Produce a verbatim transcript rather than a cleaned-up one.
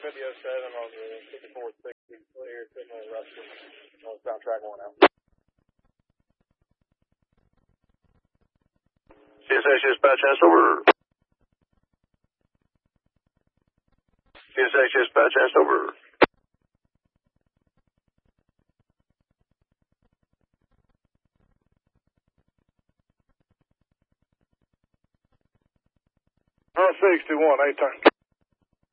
fifty oh seven on the fifty-four sixty, clear, signal Ruston, northbound track one out. C S H dispatch, S over. C S H dispatch, S over. Uh, sixty-one, eight turn.